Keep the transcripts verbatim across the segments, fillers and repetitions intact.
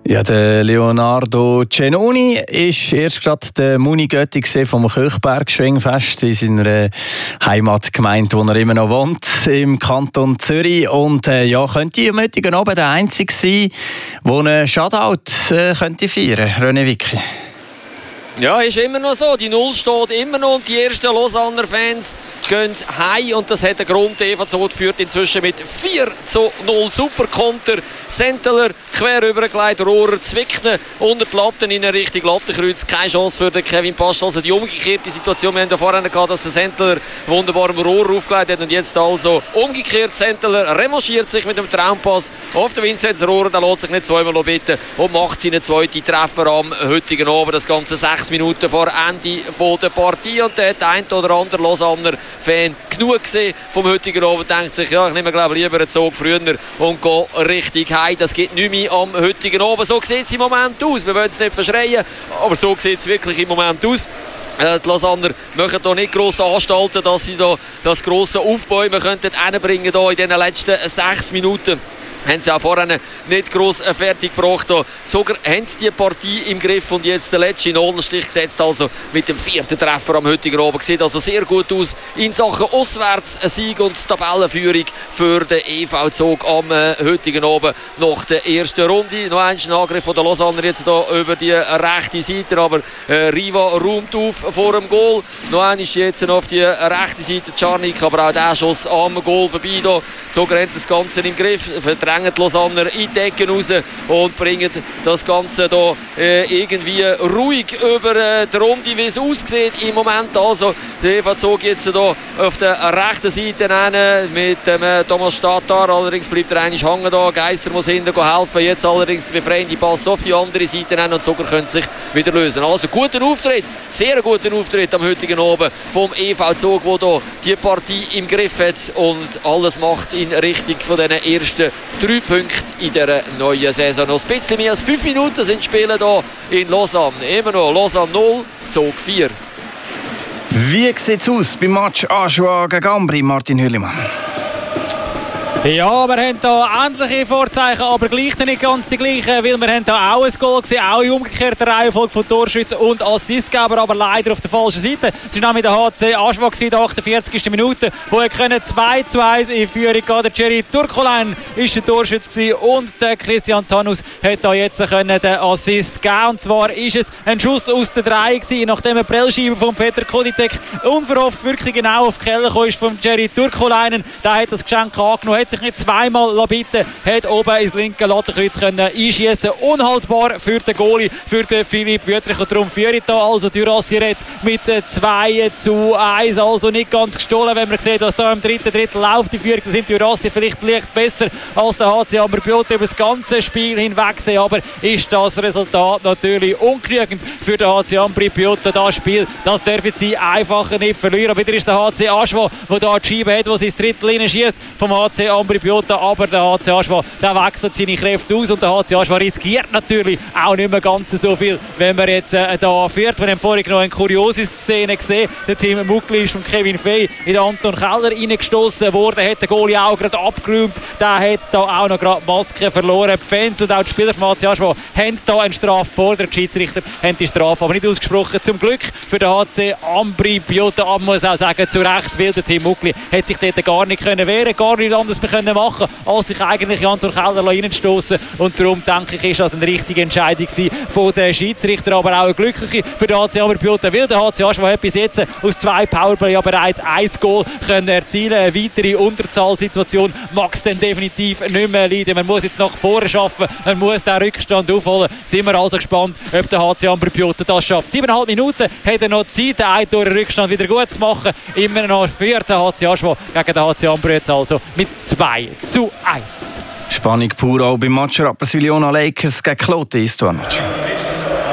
Ja, der Leonardo Cenoni ist erst gerade der Muni-Götti vom Köchberg-Schwingfest in seiner Heimatgemeinde, wo er immer noch wohnt, im Kanton Zürich. Und äh, ja, könnte am heutigen Abend der Einzige sein, der einen Shutout äh, könnte feiern könnte, René Wicki. Ja, ist immer noch so. Die Null steht immer noch und die ersten Lausanner Fans gehen heim. Und das hat einen Grund. E V Z führt inzwischen mit vier zu null. Super Konter. Senteler quer rübergelegt. Rohrer zwickt unter die Latten in Richtung Lattenkreuz. Keine Chance für den Kevin Pasch. Also die umgekehrte Situation. Wir haben ja vorhin gehabt, dass der Senteler wunderbar im Rohr aufgelegt hat. Und jetzt also umgekehrt. Senteler revanchiert sich mit dem Traumpass auf den Vinzenz Rohrer. Der lässt sich nicht zweimal bitten und macht seinen zweiten Treffer am heutigen Abend. Das Ganze sechs Minuten vor Ende der Partie. Und der ein oder andere Lausanner Fan genug gesehen vom heutigen Abend, denkt sich, ja, ich nehme glaube lieber einen Zug früher und gehe richtig heim. Das geht nicht mehr am heutigen Abend. So sieht es im Moment aus. Wir wollen es nicht verschreien, aber so sieht es wirklich im Moment aus. Die Lausanner machen hier nicht grosse Anstalten, dass sie da das grosse Aufbäumen könnten hinbringen in den letzten sechs Minuten. Haben sie auch vorhin nicht gross fertig gebracht. Sogar haben die Partie im Griff und jetzt der letzte Nadelstich gesetzt, also mit dem vierten Treffer am heutigen Abend. Sieht also sehr gut aus in Sachen Auswärtssieg und Tabellenführung für den E V Zug am äh, heutigen Abend nach der ersten Runde. Noch ein Angriff von der Lausanner jetzt hier über die rechte Seite, aber äh, Riva räumt auf vor dem Goal. Noch ein ist jetzt auf die rechte Seite Czarnik, aber auch der Schuss am Goal vorbei. Da. Zoger hat das Ganze im Griff, verdrängt die Lausanner in die Ecken raus und bringen das Ganze hier äh, irgendwie ruhig über äh, die Runde, wie es aussieht im Moment. Also der E V Zug jetzt hier auf der rechten Seite rein, mit dem äh, Thomas Statar. Allerdings bleibt er eigentlich hängen da. Geisser muss hinten helfen. Jetzt allerdings der befreiende Pass auf die andere Seite rein und Zoger könnte sich wieder lösen. Also guter Auftritt, sehr guter Auftritt am heutigen Abend vom E V Zug, der hier die Partie im Griff hat und alles macht in Richtung von diesen ersten drei Punkte in der neuen Saison. Noch ein bisschen mehr als fünf Minuten sind Spiele hier in Lausanne. Immer noch Lausanne null, Zug vier. Wie sieht es aus beim Match Ajoie gegen Ambri, Martin Hüllimann? Ja, wir haben hier ähnliche Vorzeichen, aber gleich nicht ganz die gleichen, weil wir haben hier auch ein Goal gesehen, auch in umgekehrter Reihenfolge von Torschützen und Assistgeber, aber leider auf der falschen Seite. Es war nämlich der H C Ajoie in der achtundvierzigsten Minute, wo er zwei zu eins in Führung gehen. Der Jerry Turkolein war der Torschütze und der Christian Tannus hat da jetzt den Assist gegeben. Und zwar ist es ein Schuss aus der drei gewesen, nachdem eine Prellscheibe von Peter Koditek unverhofft wirklich genau auf die Keller kam von Jerry Turkolein. Der hat das Geschenk angenommen, hat sich nicht zweimal bitten, hat oben ins linke Lattenkreuz einschießen. Unhaltbar für den Goalie, für den Philipp Wüttrich. Und darum führt da also Jurassier jetzt mit zwei zu eins. Also nicht ganz gestohlen, wenn man sieht, dass da im dritten Drittel läuft die Führung. Da sind Jurassier vielleicht leicht besser als der H C Ambri-Piotta über das ganze Spiel hinweg sehen. Aber ist das Resultat natürlich ungenügend für den H C Ambri-Piotta. Das Spiel, das dürfen sie einfach nicht verlieren. Wieder ist der H C Ajoie, der da die Scheibe hat, der sein Drittel hineinschießt vom H C Ambri-Piotta, aber der H C Ajoie, der wechselt seine Kräfte aus und der H C Ajoie riskiert natürlich auch nicht mehr ganz so viel, wenn man jetzt äh, da führt. Wir haben vorhin noch eine kuriose Szene gesehen. Der Tim Muckli ist von Kevin Fey in den Anton Keller reingestoßen worden, hat den Goalie auch gerade abgeräumt. Der hat da auch noch gerade die Maske verloren. Die Fans und auch die Spieler vom H C Ajoie haben da eine Strafe gefordert. Die Schiedsrichter haben die Strafe aber nicht ausgesprochen. Zum Glück für den H C Ambri-Piotta, aber muss auch sagen, zu Recht, weil der Tim Muckli hat sich dort gar nicht können wehren, gar nicht anders können machen, als sich eigentlich in Anton Keller reinstoßen. Und darum denke ich, ist das eine richtige Entscheidung von den Schiedsrichter, aber auch eine glückliche für den H C Ambri-Piotta, weil der H C Ajoie hat bis jetzt aus zwei Powerplay ja bereits ein Goal können erzielen. Eine weitere Unterzahlsituation mag es dann definitiv nicht mehr leiden. Man muss jetzt nach vorne schaffen, man muss den Rückstand aufholen. Sind wir also gespannt, ob der H C Ambri-Piotta das schafft. Siebeneinhalb Minuten hat er noch Zeit, den einen Rückstand wieder gut zu machen. Immer noch führt der H C Ajoie gegen den H C Ambri jetzt also mit zwei zu eins. Spannung pur auch beim Match Rapperswil-Jona Lakers gegen Kloten Istvan.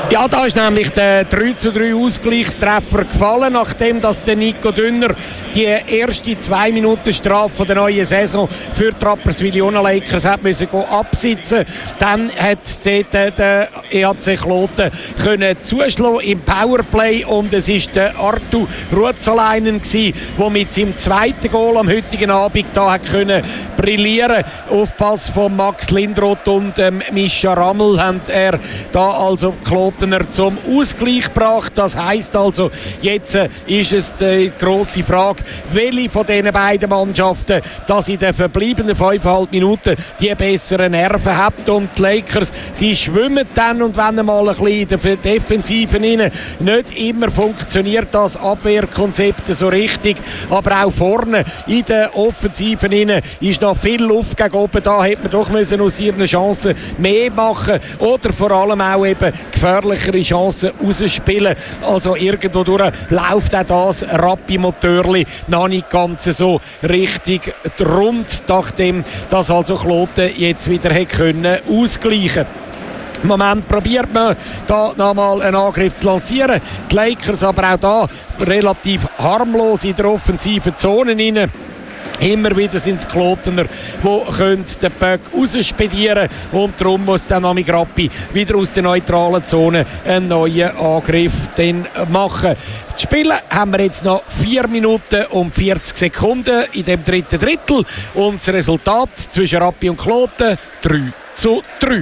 Ja, da ist nämlich der drei zu drei Ausgleichstreffer gefallen, nachdem dass der Nico Dünner die erste zwei Minuten Strafe der neuen Saison für die Rapperswil-Jona Lakers hat müssen absitzen. Dann hat dort der E H C Kloten können zuschlagen im Powerplay und es ist der Artu Ruotsalainen gsi, der mit seinem zweiten Goal am heutigen Abend da hat können brillieren. Auf Pass von Max Lindroth und ähm, Mischa Rammel haben er da also Klotener zum Ausgleich gebracht. Das heisst also, jetzt äh, ist es die grosse Frage, welche von diesen beiden Mannschaften dass in den verbleibenden fünfeinhalb Minuten die besseren Nerven hat. Und die Lakers, sie schwimmen dann und wenn mal ein bisschen in der Defensive rein. Nicht immer funktioniert das Abwehrkonzept so richtig, aber auch vorne in der Offensive rein ist noch viel Luft gegen oben. Da hätte man doch müssen aus ihren Chancen mehr machen oder vor allem auch eben gefährlichere Chancen rausspielen. Also irgendwo durch läuft auch das Rappi-Motörli noch nicht ganz so richtig rund, nachdem das also Kloten jetzt wieder hätte können ausgleichen. Im Moment probiert man da nochmal einen Angriff zu lancieren. Die Lakers aber auch da relativ harmlos in der offensiven Zone rein. Immer wieder sind es Klotener, die den Böck rausspedieren können. Und darum muss dann Ami Rappi wieder aus der neutralen Zone einen neuen Angriff dann machen. Das Spiel haben wir jetzt noch vier Minuten und vierzig Sekunden in dem dritten Drittel. Und das Resultat zwischen Rappi und Kloten drei zu drei.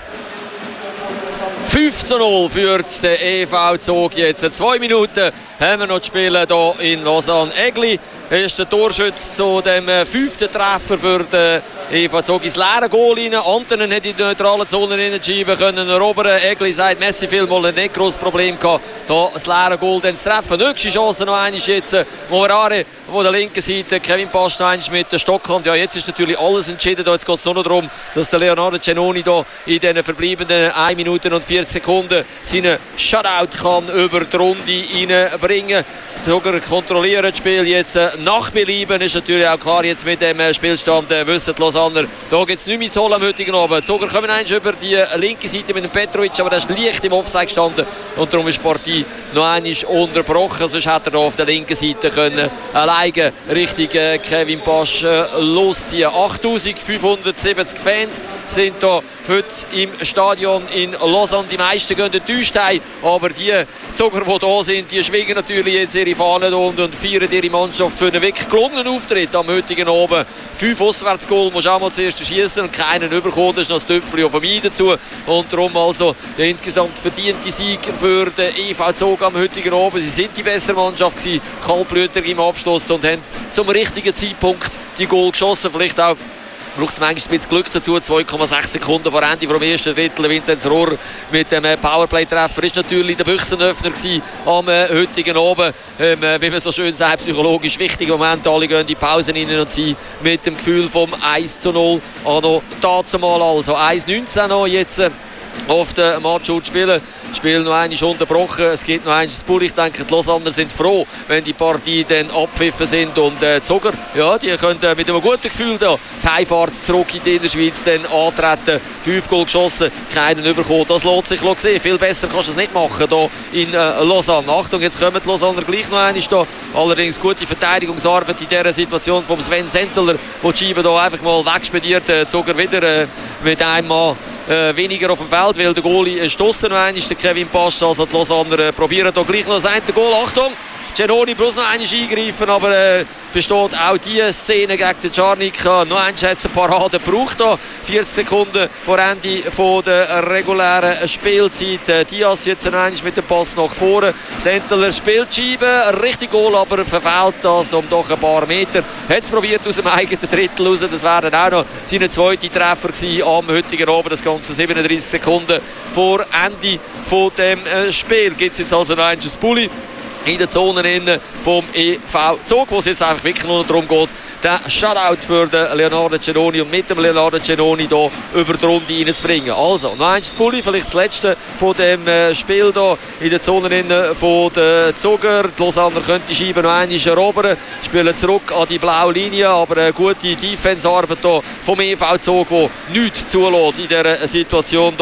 fünf zu null führt der E V Zug jetzt. Zwei Minuten haben wir noch zu spielen hier in Lausanne. Egli ist der Torschütze zu dem fünften Treffer für den E V Zug ins leere Goal rein. Antonen hat in die neutrale Zone reinschieben können erobern. Egli sagt, Messi vielmal nicht großes Problem gehabt, da das leere Goal dann zu treffen. Nächste Chance noch einmal jetzt. Moverare, wo der linken Seite Kevin Pasch noch einmal mit der Stockhand. Ja, jetzt ist natürlich alles entschieden. Da jetzt geht es nur noch darum, dass der Leonardo Cenoni da in den verbleibenden eine Minute und vierzig Sekunden seinen Shutout kann über die Runde reinbringen. Sogar kontrollieren das Spiel jetzt nach Belieben. Ist natürlich auch klar jetzt mit dem Spielstand, äh, wissen die Lausanner, da gibt es nichts mehr zu holen am heutigen Abend. Sogar kommen eins über die linke Seite mit dem Petrovic, aber der ist leicht im Offside gestanden und darum ist die Partie noch einmal unterbrochen. Sonst hätte er da auf der linken Seite können alleine Richtung äh, Kevin Pasch äh, losziehen. achttausendfünfhundertsiebzig Fans sind da heute im Stadion in Lausanne. Die meisten gehen enttäuscht heim, aber die Zucker, die da sind, die schwingen natürlich jetzt ihre Fahnen und, und feiern ihre Mannschaft für einen wirklich gelungenen Auftritt am heutigen Abend. Fünf Auswärtsgoal musst du auch mal zuerst schießen und keinen überkommen. Das ist noch das Töpfchen von mir dazu. Und darum also der insgesamt verdiente Sieg für den E V Zug am heutigen Abend. Sie sind die bessere Mannschaft gewesen, kaltblütig im Abschluss und haben zum richtigen Zeitpunkt die Goal geschossen. Vielleicht auch braucht es manchmal ein bisschen Glück dazu. zwei Komma sechs Sekunden vor Ende vom ersten Drittel. Vinzenz Rohr mit dem Powerplay-Treffer ist natürlich der Büchsenöffner am äh, heutigen Abend. Ähm, äh, wie man so schön sagt, psychologisch wichtig im Moment. Alle gehen in die Pause rein und sie mit dem Gefühl vom eins zu null an noch dazu mal. Also eins neunzehn noch jetzt äh, auf der Matchschuld spielen. Das Spiel noch einmal unterbrochen. Es gibt noch einmal das Bull. Ich denke, die Lausanner sind froh, wenn die Partie dann abgepfiffen sind. Und äh, die Zuger, ja, die können äh, mit einem guten Gefühl da die Heimfahrt zurück in die Innerschweiz dann antreten. Fünf Goal geschossen, keinen überkommen. Das lässt sich sehen. Viel besser kannst du es nicht machen hier in äh, Lausanne. Achtung, jetzt kommen die Lausanner gleich noch einmal da. Allerdings gute Verteidigungsarbeit in dieser Situation von Sven Senteler, der die Scheibe hier einfach mal wegspediert. Äh, Zuger wieder äh, mit einem Mann Äh, weniger auf dem Feld, weil der Goalie ist draussen noch einmal, der Kevin Pasch. Also die Lausanner äh, probieren hier gleich noch das eine Goal. Achtung, Cenoni muss noch einmal eingreifen, aber äh, besteht auch diese Szene gegen den Czarnik. Noch einmal hat es eine Parade gebraucht. vierzig Sekunden vor Ende von der regulären Spielzeit. Äh, Diaz jetzt noch einmal mit dem Pass nach vorne. Senteler spielt die Scheibe, richtig Goal, aber verfehlt das um doch ein paar Meter. Hat es probiert aus dem eigenen Drittel raus. Das wäre dann auch noch seine zweite Treffer gewesen am heutigen Abend. Das Ganze siebenunddreißig Sekunden vor Ende von dem äh, Spiel. Gibt es jetzt also noch einmal das Bulli in der Zone vom E V Zug, wo es jetzt einfach wirklich nur darum geht, den Shutout für den Leonardo Cenoni und mit dem Leonardo Cenoni hier über die Runde reinzubringen. Also, noch eins Bulli, vielleicht das letzte von dem äh, Spiel hier in der Zone von den Zuger. Die Lausanner können die Scheibe noch einmal erobern, spielen zurück an die blaue Linie, aber eine gute Defense-Arbeit hier vom E V Zug, die nichts zulässt in dieser Situation hier.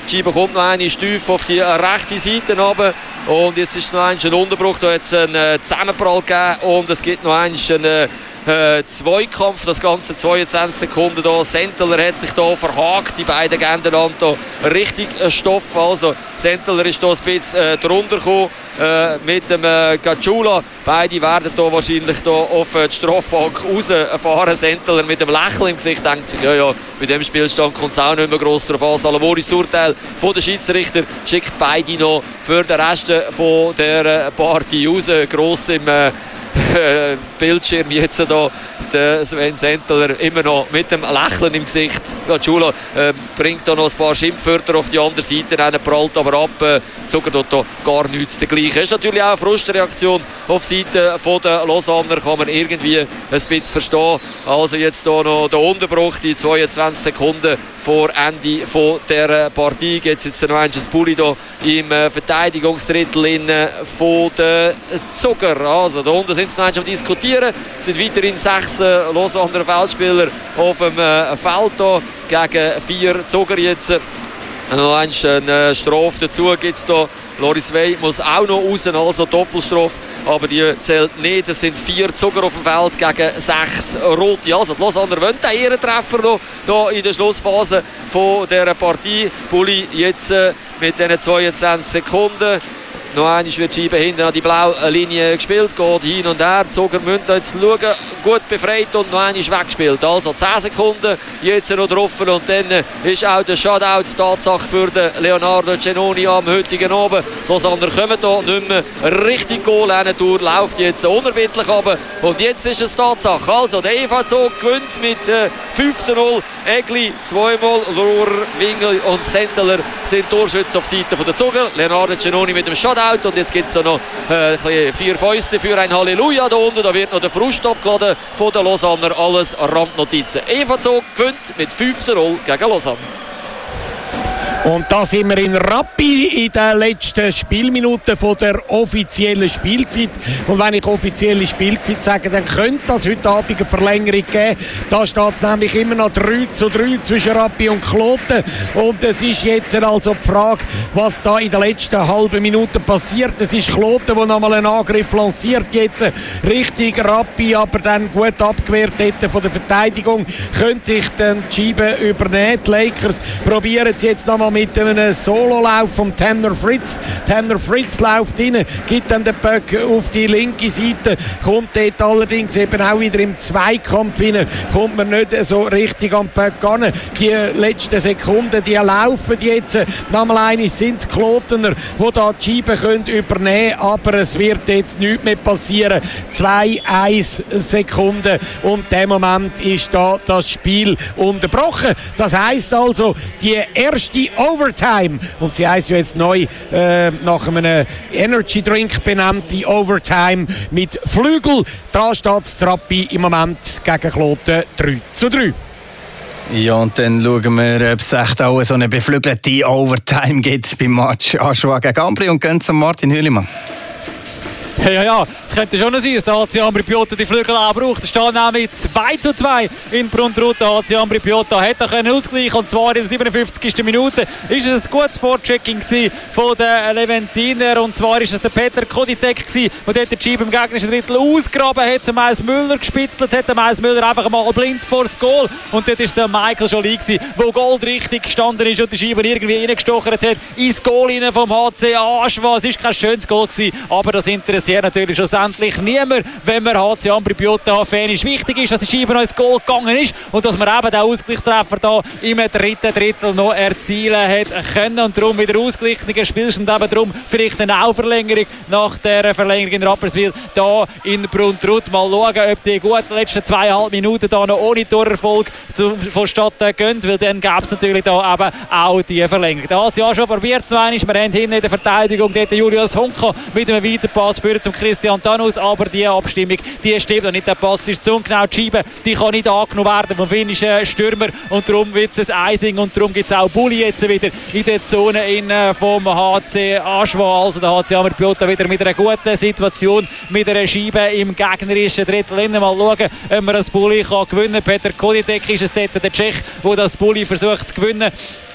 Die Scheibe kommt noch eine Stufe auf die rechte Seite runter. Und jetzt ist es noch ein Unterbruch. Da hat es einen äh, Zusammenprall gegeben. Und es gibt noch einen äh, äh, Zweikampf. Das Ganze zweiundzwanzig Sekunden. Da. Sentler hat sich da verhakt. Die beiden geben da richtig äh, Stoff. Also Sentler ist da ein bisschen äh, drunter gekommen. Äh, mit dem äh, Gacciula. Beide werden da wahrscheinlich da auf äh, die Strafbank rausfahren. Sentler mit dem Lächeln im Gesicht denkt sich, ja, ja, bei dem Spielstand kommt es auch nicht mehr gross drauf an. Salavoris Urteil von den Schiedsrichter schickt beide noch für den Rest von der Partie raus. Gross im äh, Bildschirm jetzt da der Sven Sentler immer noch mit dem Lächeln im Gesicht. Gacciula äh, bringt da noch ein paar Schimpfwörter auf die andere Seite, einer prallt aber ab, äh, sogar dort da gar nichts dergleichen. Es ist natürlich auch eine Frustreaktion auf Seite der Lausanner, kann man irgendwie ein bisschen verstehen. Also jetzt da noch der Unterbruch, die zweiundzwanzig Sekunden vor Ende von der Partie. Geht es jetzt noch ein Bulli da im äh, Verteidigungsdrittel in, äh, von der Zucker. Also da unten sind sie noch am Diskutieren. Es sind weiterhin sechs äh, Lausanner Feldspieler auf dem äh, Feld da, gegen vier Zucker jetzt. Noch eine Strafe dazu gibt es da. Loris Wey muss auch noch raus, also Doppelstrafe. Aber die zählt nicht. Es sind vier Zucker auf dem Feld gegen sechs Rote. Also die Lausanner wollen den Ehrentreffer noch da in der Schlussphase von dieser Partie. Bulli jetzt äh, mit diesen zweiundzwanzig Sekunden. Noch einmal wird die Scheibe hinten an die blaue Linie gespielt, geht hin und her. Zucker müssen jetzt schauen, gut befreit und noch einmal weggespielt. Also zehn Sekunden jetzt noch drauf und dann ist auch der Shutout Tatsache für den Leonardo Cenoni am heutigen Abend. Die Lausanner kommen hier nicht mehr richtig Goal. Eine Tour läuft jetzt unerbittlich runter und jetzt ist es Tatsache. Also der E V Zug gewinnt mit äh, fünf zu null. Egli zweimal, Lohr, Wingel und Sentler sind Torschütze auf Seite der Zucker. Leonardo Cenoni mit dem Shutout. Und jetzt gibt es noch äh, vier Fäuste für ein Halleluja da unten. Da wird noch der Frust abgeladen von den Lausanner. Alles Randnotizen. E V Zug gewinnt mit fünf zu null gegen Lausanne. Und da sind wir in Rappi in den letzten Spielminuten von der offiziellen Spielzeit. Und wenn ich offizielle Spielzeit sage, dann könnte das heute Abend eine Verlängerung geben. Da steht es nämlich immer noch drei zu drei zwischen Rappi und Kloten. Und es ist jetzt also die Frage, was da in der letzten halben Minute passiert. Es ist Kloten, der nochmal einen Angriff lanciert jetzt Richtung Rappi, aber dann gut abgewehrt hätte von der Verteidigung. Könnte ich dann die Scheibe übernehmen. Die Lakers probieren es jetzt nochmal mit einem Sololauf von Tanner Fritz. Tanner Fritz läuft rein, gibt dann den Böck auf die linke Seite, kommt dort allerdings eben auch wieder im Zweikampf rein, kommt man nicht so richtig am Böck an. Die letzten Sekunden, die laufen jetzt. Nochmal einmal sind es Klotener, die da die Scheibe können übernehmen können, aber es wird jetzt nichts mehr passieren. zwei eins Sekunden und in dem Moment ist da das Spiel unterbrochen. Das heisst also, die erste Overtime, und sie heisst ja jetzt neu äh, nach einem Energy Drink benannt, die Overtime mit Flügel. Da steht es Rappi im Moment gegen Kloten drei zu drei. Ja, und dann schauen wir, ob es echt auch so eine beflügelte Overtime gibt beim Match Aschua gegen Ambri und gehen zum Martin Hülimann. Ja, ja, ja, es könnte schon sein, dass der H C Ambri Piotta die Flügel auch braucht. Es steht nämlich zwei zu zwei in Bruntrut. Der H C Ambri Piotta hätte er ausgleichen, und zwar in der siebenundfünfzigsten Minute. Ist es ein gutes Vorchecking von den Leventiner, und zwar ist es der Peter Koditek, der dort die Scheibe im gegnerischen Drittel ausgraben hat, zum Miles Müller gespitzelt hat. Der Miles Müller einfach mal blind vor das Goal, und dort ist der Michael Joly, der goldrichtig gestanden ist und die Scheibe irgendwie reingestochert hat ins Goal rein vom H C Aschwa. Es war kein schönes Goal gewesen, aber das interessiert natürlich schlussendlich niemand, wenn man H C Ambri Piotta Fan ist. Wichtig ist, dass die Scheibe noch ins Goal gegangen ist und dass man eben den Ausgleichstreffer da im dritten Drittel noch erzielen hat können, und darum wieder ausgleichender Spielstand, eben darum vielleicht eine Aufverlängerung nach der Verlängerung in Rapperswil da in Bruntrut. Mal schauen, ob die guten letzten zweieinhalb Minuten da noch ohne Torerfolg vonstatten gehen, weil dann gäbe es natürlich da eben auch die Verlängerung. Da hat es ja schon probiert, wir haben hinten in der Verteidigung dort Julius Honka mit einem Weiterpass für zum Christian Tanus, aber die Abstimmung, die stimmt noch nicht. Der Pass ist zu ungenau, die Scheibe, die kann nicht angenommen werden vom finnischen Stürmer, und darum wird es ein Eising, und darum gibt es auch Bulli jetzt wieder in der Zone in, äh, vom H C Aschwa. Also der H C Ambri Piotta wieder mit einer guten Situation, mit einer Scheibe im gegnerischen Drittel. Mal schauen, ob man das Bulli kann gewinnen kann. Peter Koditek ist es dort, der Tschech, der das Bulli versucht zu gewinnen.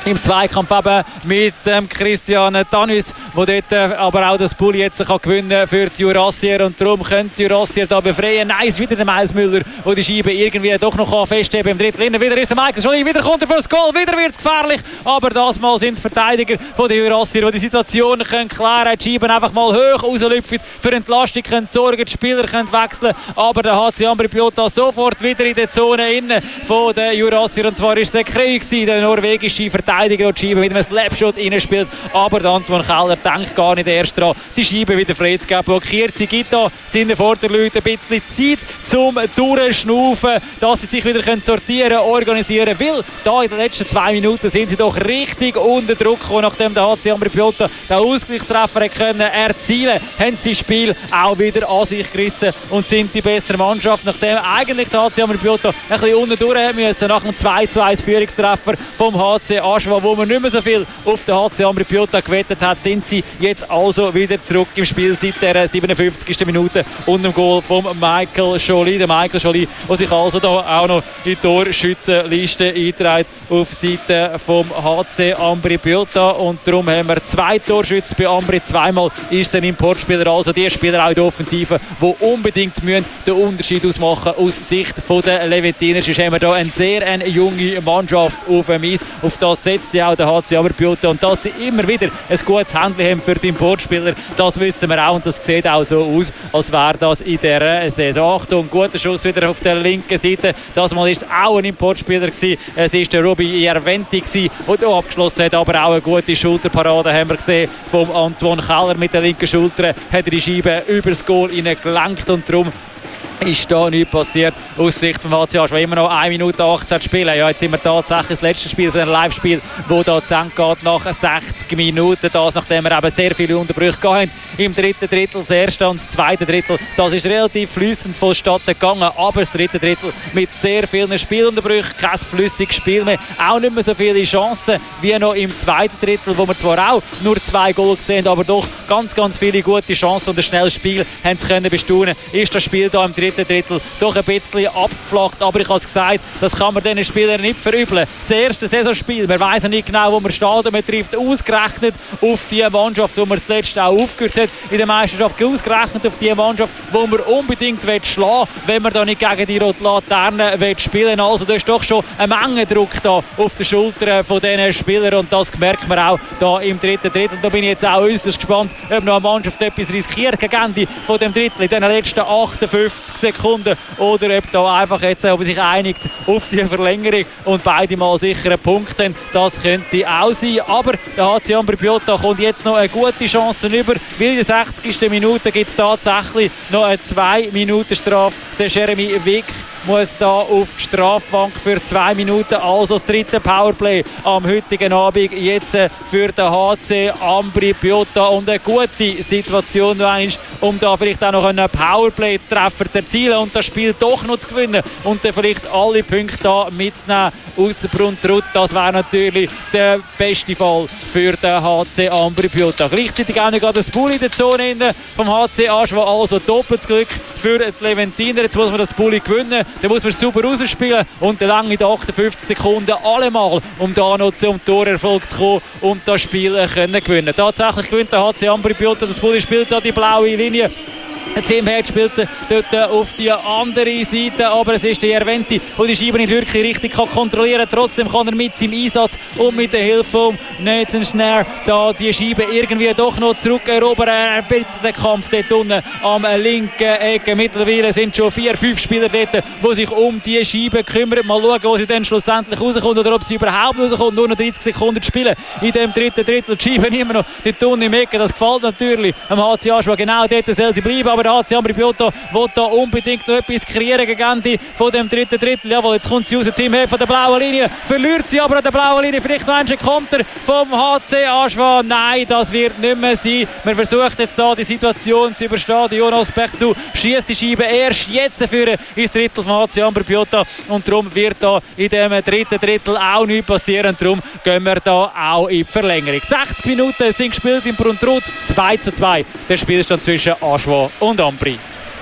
im Zweikampf eben mit ähm, Christian Tanus, wo dort äh, aber auch das Bulli jetzt kann gewinnen für die Jurassier und darum könnte die Jurassier da befreien. Nein, ist wieder der Miles Müller, der die Scheibe irgendwie doch noch festheben im Drittel. Innen wieder ist der Michael Jolie, wieder kommt er für das Goal, wieder wird es gefährlich, aber das Mal sind es Verteidiger von den Jurassier, die die Situation können klären, die Scheiben einfach mal hoch rauslüpfen, für Entlastung können sorgen, die Spieler können wechseln, aber der H C Ambri Piotta sofort wieder in der Zone innen von den Jurassier und zwar ist der Kreu, der norwegische Verteidiger, Verteidiger die Scheibe mit einem Slapshot reinspielt, aber der Antoine Keller denkt gar nicht erst daran, die Scheibe wieder frei zu geben. Blockiert sie, gibt da seinen Vorderleuten ein bisschen Zeit zum Durchschnaufen, dass sie sich wieder sortieren, organisieren können, weil da in den letzten zwei Minuten sind sie doch richtig unter Druck gekommen, nachdem der H C Ambri Piotta den Ausgleichstreffer können erzielen konnte, haben sie das Spiel auch wieder an sich gerissen und sind die bessere Mannschaft, nachdem eigentlich der H C Ambri Piotta ein bisschen unten durch müssen, nach dem zwei zu eins Führungstreffer vom H C Aschwa, wo man nicht mehr so viel auf den H C Ambri Piotta gewettet hat, sind sie jetzt also wieder zurück im Spiel seit der siebenundfünfzigsten Minute und dem Goal von Michael Jolie. Der Michael Jolie, der sich also da auch noch in die Torschützenliste einträgt auf Seite vom H C Ambri Piotta und darum haben wir zwei Torschützen bei Ambri. Zweimal ist es ein Importspieler, also die Spieler auch in der Offensive, die unbedingt müssen den Unterschied ausmachen aus Sicht der Leventiner. Sonst haben wir da eine sehr eine junge Mannschaft auf dem Eis. Auf das setzt sie auch der H C Ambri Piotta und dass sie immer wieder ein gutes Händchen haben für die Importspieler, das wissen wir auch und das sieht auch so aus, als wäre das in dieser Saison. Achtung, guter Schuss wieder auf der linken Seite. Das Mal war es auch ein Importspieler gewesen. Es war der Roby Jerventi gewesen, der hier abgeschlossen hat, aber auch eine gute Schulterparade haben wir gesehen vom Antoine Keller mit der linken Schulter, hat er die Scheibe über das Goal hineingelenkt und darum ist da nichts passiert aus Sicht vom H C Aschwa. Immer noch eine Minute achtzehn spielen. Ja, jetzt sind wir tatsächlich das letzte Spiel von einem Live-Spiel, das da zu Ende geht nach sechzig Minuten. Das, nachdem wir eben sehr viele Unterbrüche hatten. Im dritten Drittel das erste und das zweite Drittel. Das ist relativ flüssend vonstatten gegangen, aber das dritte Drittel mit sehr vielen Spielunterbrüchen. Kein flüssiges Spiel mehr. Auch nicht mehr so viele Chancen wie noch im zweiten Drittel, wo wir zwar auch nur zwei Goal gesehen, aber doch ganz, ganz viele gute Chancen und ein schnelles Spiel haben können bestaunen. Ist das Spiel da im dritten Drittel doch ein bisschen abgeflacht, aber ich habe es gesagt, das kann man diesen Spielern nicht verübeln. Das erste Saisonspiel, man weiss ja nicht genau, wo man steht, und man trifft ausgerechnet auf die Mannschaft, die man zuletzt auch aufgehört hat in der Meisterschaft, ausgerechnet auf die Mannschaft, die man unbedingt schlagen will, wenn man da nicht gegen die rote Laterne spielen will. Also da ist doch schon eine Menge Druck da auf den Schultern von diesen Spielern und das merkt man auch da im dritten Drittel. Da bin ich jetzt auch äußerst gespannt, ob noch eine Mannschaft etwas riskiert gegen Ende von dem Drittel in den letzten achtundfünfzig Sekunden oder ob da einfach jetzt ob sich einigt auf die Verlängerung und beide mal sicher einen Punkt haben. Das könnte auch sein, aber der H C Ambri Piotta kommt jetzt noch eine gute Chance über, weil in der sechzigsten Minute gibt es tatsächlich noch eine zwei Minuten Strafe. Der Jeremy Wick muss da auf die Strafbank für zwei Minuten, also das dritte Powerplay am heutigen Abend jetzt für den H C Ambri Piotta und eine gute Situation, um da vielleicht auch noch einen Powerplay-Treffer zu erzielen und das Spiel doch noch zu gewinnen und dann vielleicht alle Punkte da mitzunehmen aus Bruntrut. Das wäre natürlich der beste Fall für den H C Ambri Piotta. Gleichzeitig auch noch das Bulli in der Zone vom H C Aschwa, also doppeltes Glück für die Leventiner. Jetzt muss man das Bulli gewinnen. Dann muss man super rausspielen und dann lange in den achtundfünfzig Sekunden allemal, um da noch zum Torerfolg zu kommen und das Spiel können gewinnen. Tatsächlich gewinnt der H C Ambri Piotta. Das Bulli spielt da die blaue Linie. Tim Herd spielt dort auf die andere Seite, aber es ist der Jerventi, der die Scheibe nicht wirklich richtig kann kontrollieren kann. Trotzdem kann er mit seinem Einsatz und mit der Hilfe von Nathan Schnarr da die Scheibe irgendwie doch noch zurückerobern. Er bittet den Kampf dort unten am linken Ecke. Mittlerweile sind schon vier, fünf Spieler dort, die sich um die Scheibe kümmern. Mal schauen, wo sie dann schlussendlich rauskommt oder ob sie überhaupt rauskommt. Nur noch dreißig Sekunden zu spielen in dem dritten Drittel. Die Scheibe immer noch dort unten im Ecke. Das gefällt natürlich am H C Aschwa. Genau dort soll sie bleiben, aber der H C Ambri Piotta will da unbedingt noch etwas kreieren gegen Ende von dem dritten Drittel. Jawohl, jetzt kommt sie raus, Tim Herd von der blauen Linie, verliert sie aber an der blauen Linie, vielleicht noch einen Konter vom H C Aschwa. Nein, das wird nicht mehr sein. Man versucht jetzt da die Situation zu überstehen. Jonas Bechtu schießt die Scheibe erst jetzt für ins Drittel vom H C Ambri Piotta und darum wird da in dem dritten Drittel auch nichts passieren. Darum gehen wir da auch in die Verlängerung. sechzig Minuten sind gespielt in Bruntrut, zwei zu zwei. Der Spielstand zwischen Aschwa und Ambri.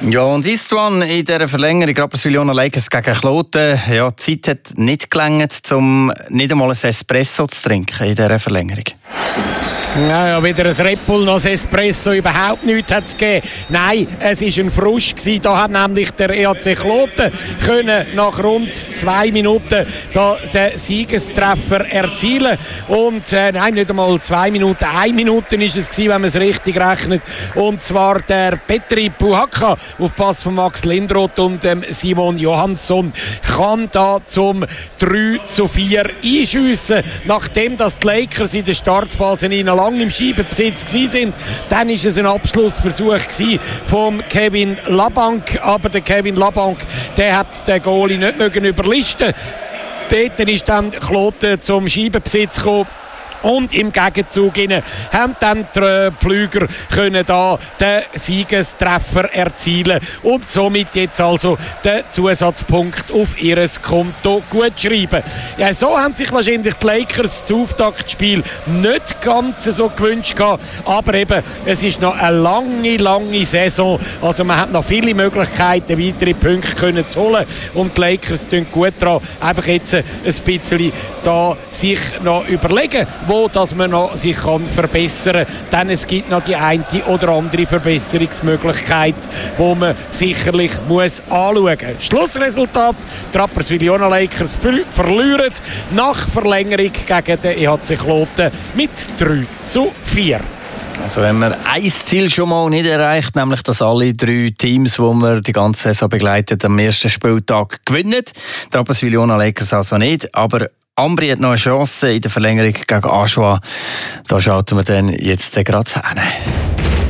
Ja, und Istvan in dieser Verlängerung, Rapperswil-Jona Lakers gegen Kloten, ja, die Zeit hat nicht gereicht, um nicht einmal ein Espresso zu trinken in dieser Verlängerung. Ja, ja, weder ein Red Bull noch ein Espresso, überhaupt nichts hat es gegeben. Nein, es war ein Frosch gewesen. Da hat nämlich der E H C Kloten können nach rund zwei Minuten da den Siegestreffer erzielen. Und äh, nein, nicht einmal zwei Minuten, eine Minute ist es gewesen, wenn man es richtig rechnet. Und zwar der Petri Puhakka auf Pass von Max Lindroth und ähm, Simon Johansson kann da zum drei zu vier einschiessen. Nachdem das die Lakers in der Startphase in lang im Scheibenbesitz waren. Dann war es ein Abschlussversuch von Kevin Labanc, aber der Kevin Labanc, der hat den Goalie nicht mögen überlisten. Dort ist dann Kloten zum Scheibenbesitz gekommen. Und im Gegenzug haben dann die Pflüger können da den Siegestreffer erzielen und somit jetzt also den Zusatzpunkt auf ihr Konto gut schreiben. Ja, so haben sich wahrscheinlich die Lakers das Auftaktspiel nicht ganz so gewünscht gehabt, aber eben, es ist noch eine lange, lange Saison, also man hat noch viele Möglichkeiten, weitere Punkte können zu holen und die Lakers tun gut daran, einfach jetzt ein bisschen da sich noch überlegen, wo dass man noch sich kann verbessern kann. Denn es gibt noch die eine oder andere Verbesserungsmöglichkeit, die man sicherlich muss anschauen muss. Schlussresultat: die Rapperswil-Jona Lakers verlieren nach Verlängerung gegen den E H C Kloten mit drei zu vier. Also wenn man ein Ziel schon mal nicht erreicht, nämlich dass alle drei Teams, die man die ganze Saison begleitet, am ersten Spieltag gewinnen. Die Rapperswil-Jona Lakers also nicht, aber Ambri hat noch eine Chance in der Verlängerung gegen Aschua. Da schauen wir dann jetzt gerade hin.